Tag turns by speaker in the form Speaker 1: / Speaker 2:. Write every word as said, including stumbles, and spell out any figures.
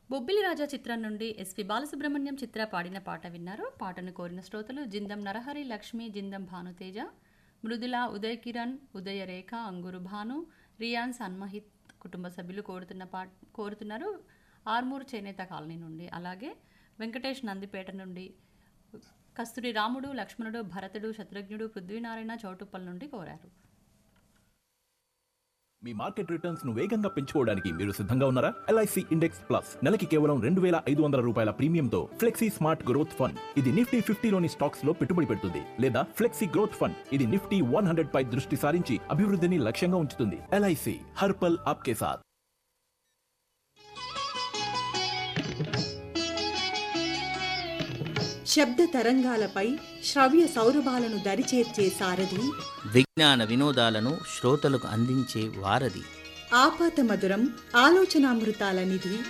Speaker 1: బొబ్బిలి రాజా చిత్రం నుండి ఎస్పి బాలసుబ్రహ్మణ్యం చిత్ర పాడిన పాట విన్నారు. పాటను కోరిన శ్రోతలు జిందం నరహరి, లక్ష్మి, జిందం భానుతేజ, మృదుల, ఉదయ్ కిరణ్, ఉదయ రేఖ, అంగురు భాను, రియాన్, సన్మహిత్ కుటుంబ సభ్యులు కోరుతున్న పా కోరుతున్నారు ఆర్మూర్ చేనేత కాలనీ నుండి. అలాగే వెంకటేష్ నందిపేట నుండి, కస్తూరి రాముడు, లక్ష్మణుడు, భరతుడు, శత్రుఘ్నుడు, పృథ్వీనారాయణ చౌటుప్పల్ నుండి కోరారు.
Speaker 2: మీ మార్కెట్ రిటర్న్స్ ను వేగంగా పెంచుకోవడానికి మీరు సిద్ధంగా ఉన్నారా? ఎల్ఐసి ఇండెక్స్ ప్లస్ నెలకి కేవలం రెండు వేల ఐదు వందల రూపాయల ప్రీమియంతో ఫ్లెక్సీ స్మార్ట్ గ్రోత్ ఫండ్. ఇది నిఫ్టీ ఫిఫ్టీలోని స్టాక్స్ లో పెట్టుబడి పెడుతుంది. లేదా ఫ్లెక్సీ గ్రోత్ ఫండ్, ఇది నిఫ్టీ వన్ హండ్రెడ్ పై దృష్టి సారించి అభివృద్ధిని లక్ష్యంగా ఉంచుతుంది. ఎల్ఐసి హర్పల్ ఆప్కే సాథ్.
Speaker 3: శబ్ద తరంగాలపై శ్రవ్య సౌరభాలను దరిచేర్చే సారథి,
Speaker 4: విజ్ఞాన వినోదాలను శ్రోతలకు అందించే వారధి,
Speaker 3: ఆపాత మధురం ఆలోచనామృతాల నిధి